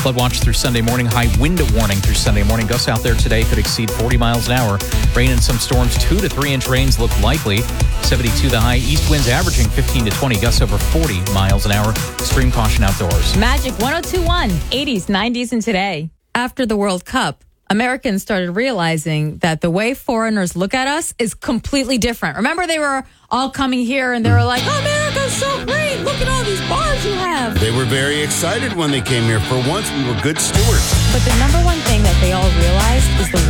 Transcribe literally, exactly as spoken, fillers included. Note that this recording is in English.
Flood watch through Sunday morning. High wind warning through Sunday morning. Gusts out there today could exceed forty miles an hour. Rain and some storms. Two to three inch rains look likely. seventy-two the high. East winds averaging fifteen to twenty. Gusts over forty miles an hour. Extreme caution outdoors. Magic one oh two point one, eighties, nineties, and today. After the World Cup, Americans started realizing that the way foreigners look at us is completely different. Remember, they were all coming here and they were like, America's so great. Look at all these bars you have. They were very excited when they came here. For once, we were good stewards. But the number one thing that they all realized is the